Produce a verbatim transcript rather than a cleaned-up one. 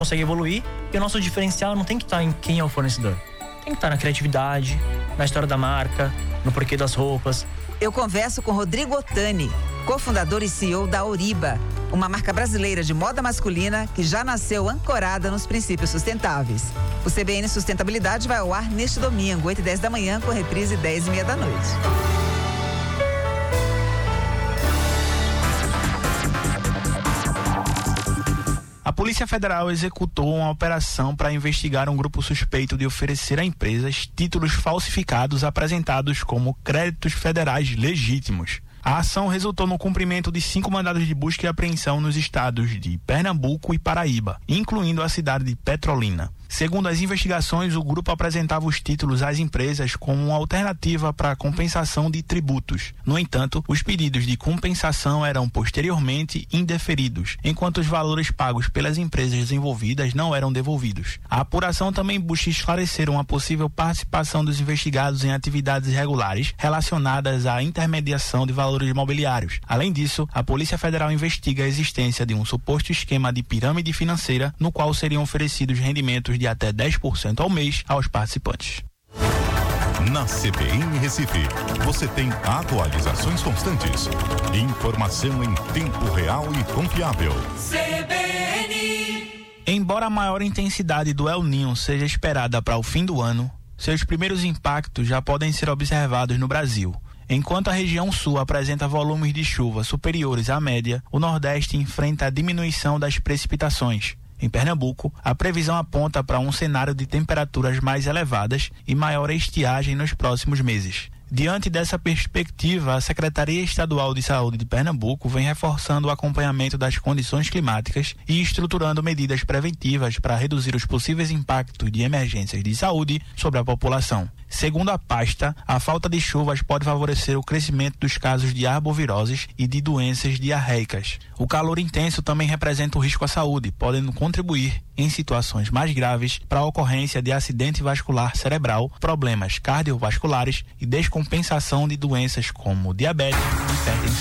consegue evoluir, e o nosso diferencial não tem que estar em quem é o fornecedor. Tem que estar na criatividade, na história da marca, no porquê das roupas. Eu converso com Rodrigo Ottani, cofundador e C E O da Auriba, uma marca brasileira de moda masculina que já nasceu ancorada nos princípios sustentáveis. O C B N Sustentabilidade vai ao ar neste domingo, oito e dez da manhã, com reprise dez e meia da noite. A Polícia Federal executou uma operação para investigar um grupo suspeito de oferecer a empresas títulos falsificados apresentados como créditos federais legítimos. A ação resultou no cumprimento de cinco mandados de busca e apreensão nos estados de Pernambuco e Paraíba, incluindo a cidade de Petrolina. Segundo as investigações, o grupo apresentava os títulos às empresas como uma alternativa para a compensação de tributos. No entanto, os pedidos de compensação eram posteriormente indeferidos, enquanto os valores pagos pelas empresas envolvidas não eram devolvidos. A apuração também busca esclarecer uma possível participação dos investigados em atividades irregulares relacionadas à intermediação de valores imobiliários. Além disso, a Polícia Federal investiga a existência de um suposto esquema de pirâmide financeira no qual seriam oferecidos rendimentos de até dez por cento ao mês aos participantes. Na C B N Recife, você tem atualizações constantes, informação em tempo real e confiável. C B N. Embora a maior intensidade do El Niño seja esperada para o fim do ano, seus primeiros impactos já podem ser observados no Brasil. Enquanto a região sul apresenta volumes de chuva superiores à média, o Nordeste enfrenta a diminuição das precipitações. Em Pernambuco, a previsão aponta para um cenário de temperaturas mais elevadas e maior estiagem nos próximos meses. Diante dessa perspectiva, a Secretaria Estadual de Saúde de Pernambuco vem reforçando o acompanhamento das condições climáticas e estruturando medidas preventivas para reduzir os possíveis impactos de emergências de saúde sobre a população. Segundo a pasta, a falta de chuvas pode favorecer o crescimento dos casos de arboviroses e de doenças diarreicas. O calor intenso também representa um risco à saúde, podendo contribuir, em situações mais graves, para a ocorrência de acidente vascular cerebral, problemas cardiovasculares e descompensação de doenças como diabetes e hipertensão.